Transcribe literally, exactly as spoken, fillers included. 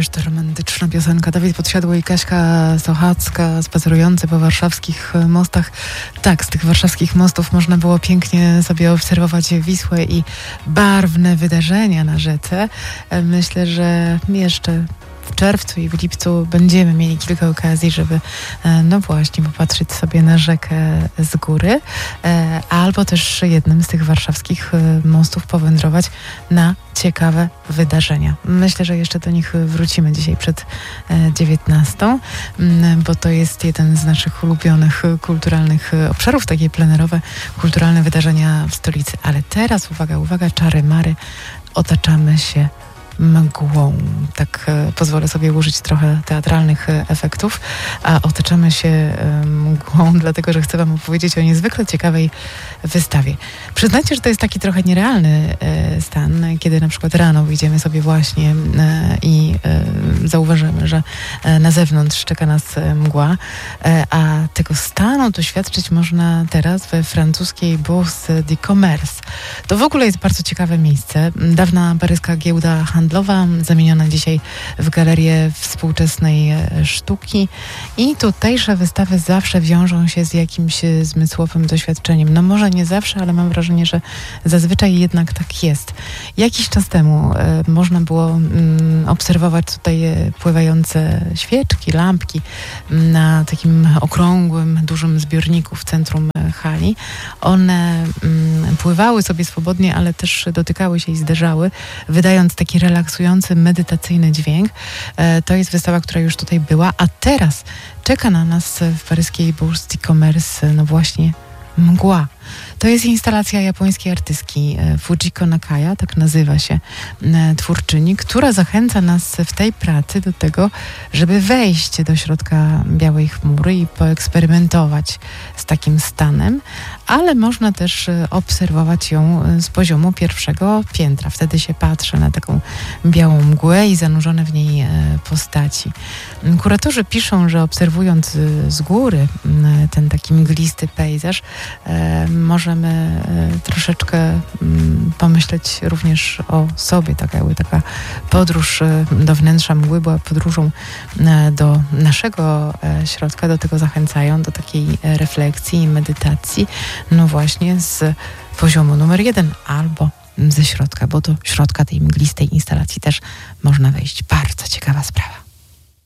Ależ to romantyczna piosenka. Dawid Podsiadło i Kaśka Sochacka, spacerujący po warszawskich mostach. Tak, z tych warszawskich mostów można było pięknie sobie obserwować Wisłę i barwne wydarzenia na rzece. Myślę, że jeszcze w czerwcu i w lipcu będziemy mieli kilka okazji, żeby no właśnie popatrzeć sobie na rzekę z góry, albo też jednym z tych warszawskich mostów powędrować na ciekawe wydarzenia. Myślę, że jeszcze do nich wrócimy dzisiaj przed dziewiętnastą, bo to jest jeden z naszych ulubionych kulturalnych obszarów, takie plenerowe, kulturalne wydarzenia w stolicy. Ale teraz, uwaga, uwaga, czary mary, otaczamy się mgłą. Tak e, pozwolę sobie użyć trochę teatralnych e, efektów, a otaczamy się e, mgłą, dlatego że chcę wam opowiedzieć o niezwykle ciekawej wystawie. Przyznajcie, że to jest taki trochę nierealny e, stan, kiedy na przykład rano wyjdziemy sobie właśnie e, i e, zauważymy, że e, na zewnątrz czeka nas e, mgła, e, a tego stanu doświadczyć można teraz we francuskiej Bourse du Commerce. To w ogóle jest bardzo ciekawe miejsce. Dawna paryska giełda handlowa, zamieniona dzisiaj w galerię współczesnej sztuki, i tutejsze wystawy zawsze wiążą się z jakimś zmysłowym doświadczeniem. No może nie zawsze, ale mam wrażenie, że zazwyczaj jednak tak jest. Jakiś czas temu e, można było mm, obserwować tutaj pływające świeczki, lampki na takim okrągłym, dużym zbiorniku w centrum hali. One mm, pływały sobie swobodnie, ale też dotykały się i zderzały, wydając taki relaksujący, medytacyjny dźwięk. E, to jest wystawa, która już tutaj była, a teraz czeka na nas w paryskiej Bourse du Commerce no właśnie mgła. To jest instalacja japońskiej artystki Fujiko Nakaya, tak nazywa się twórczyni, która zachęca nas w tej pracy do tego, żeby wejść do środka białej chmury i poeksperymentować z takim stanem, ale można też obserwować ją z poziomu pierwszego piętra. Wtedy się patrzy na taką białą mgłę i zanurzone w niej postaci. Kuratorzy piszą, że obserwując z góry ten taki mglisty pejzaż, możemy troszeczkę pomyśleć również o sobie. Taka, jakby taka podróż do wnętrza mgły była podróżą do naszego środka. Do tego zachęcają, do takiej refleksji i medytacji. No właśnie z poziomu numer jeden albo ze środka, bo do środka tej mglistej instalacji też można wejść. Bardzo ciekawa sprawa.